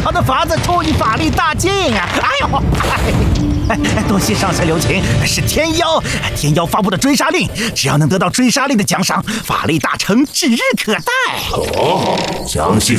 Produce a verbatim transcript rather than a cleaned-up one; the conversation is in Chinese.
好的法子助你法力大进啊！哎呦，哎，多谢上神留情。是天妖，天妖发布的追杀令，只要能得到追杀令的奖赏，法力大成指日可待。 哦，详细